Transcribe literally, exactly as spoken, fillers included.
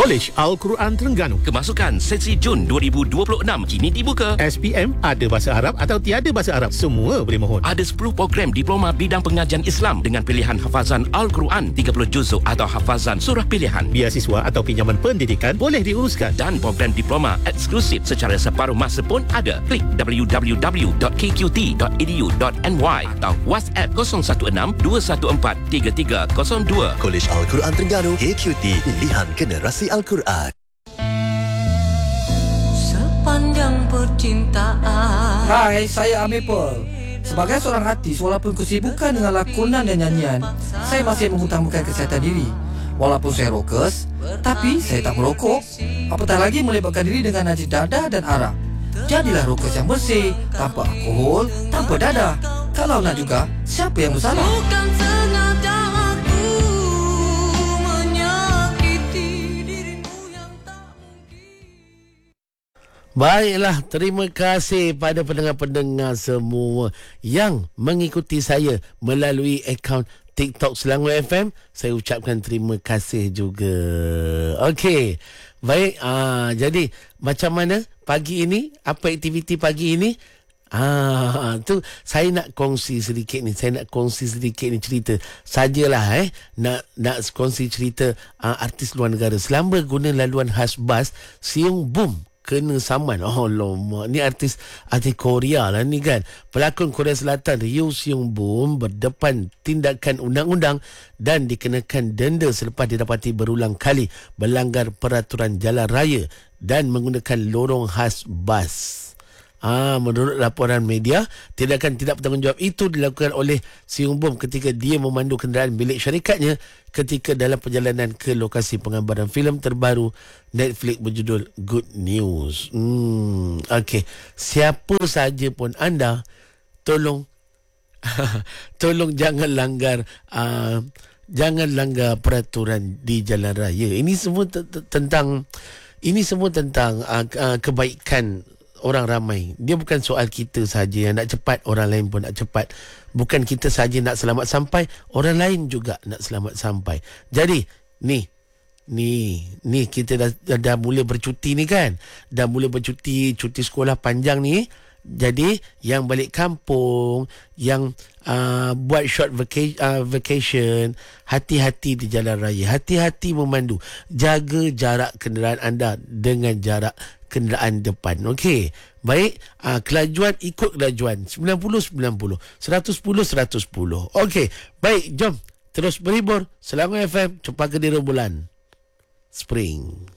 Kolej Al-Quran Terengganu. Kemasukan sesi Jun dua ribu dua puluh enam kini dibuka. S P M ada bahasa Arab atau tiada bahasa Arab, semua boleh mohon. Ada sepuluh program diploma bidang pengajian Islam dengan pilihan hafazan Al-Quran tiga puluh juzuk atau hafazan surah pilihan. Biasiswa atau pinjaman pendidikan boleh diuruskan. Dan program diploma eksklusif secara separuh masa pun ada. Klik w w w dot k q t dot e d u dot n y atau WhatsApp kosong satu enam dua satu empat tiga tiga kosong dua. Kolej Al-Quran Terengganu, K Q T, pilihan generasi Al-Quran. Sepanjang percintaan. Hai, saya Amir Pearl. Sebagai seorang artis, walaupun kesibukan dengan lakonan dan nyanyian, saya masih mengutamakan kesihatan diri. Walaupun saya rockers, tapi saya tak merokok. Apatah lagi melibatkan diri dengan najis dadah dan arak. Jadilah rockers yang bersih, tanpa alkohol, tanpa dadah. Kalau nak juga, siapa yang bersalah? Bukan sengaja aku menyakiti dirimu yang tak mungkin. Baiklah, terima kasih pada pendengar-pendengar semua yang mengikuti saya melalui akaun TikTok Selangor F M. Saya ucapkan terima kasih juga. Okey. Baik, ah jadi macam mana pagi ini? Apa aktiviti pagi ini? Ah, tu saya nak kongsi sedikit ni. Saya nak kongsi sedikit ni cerita. Sajalah eh nak nak kongsi cerita uh, artis luar negara. Selama guna laluan khas bas, Siung Boom kena saman. Oh lama. Ni artis artis Korea lah ni kan. Pelakon Korea Selatan Ryu Seung Boom berdepan tindakan undang-undang dan dikenakan denda selepas didapati berulang kali melanggar peraturan jalan raya dan menggunakan lorong khas bas. Ah, menurut laporan media, tindakan tidak bertanggungjawab itu dilakukan oleh Seung Boom ketika dia memandu kenderaan milik syarikatnya ketika dalam perjalanan ke lokasi penggambaran filem terbaru Netflix berjudul Good News. Hmm, okey. Siapa saja pun anda, tolong tolong jangan langgar uh, jangan langgar peraturan di jalan raya. Ini semua t- t- tentang ini semua tentang uh, uh, kebaikan orang ramai. Dia bukan soal kita saja yang nak cepat, orang lain pun nak cepat. Bukan kita saja nak selamat sampai, orang lain juga nak selamat sampai. Jadi, ni, ni, ni kita dah, dah, dah mula bercuti ni kan. Dah mula bercuti, cuti sekolah panjang ni. Jadi, yang balik kampung, yang uh, buat short vaca- uh, vacation, hati-hati di jalan raya. Hati-hati memandu. Jaga jarak kenderaan anda dengan jarak kenderaan depan. Okey. Baik, uh, kelajuan ikut kelajuan. sembilan puluh sembilan puluh, seratus sepuluh seratus sepuluh. Okey. Baik, jom terus berhibur. Selangor F M, cepat ke di rembulan. Spring.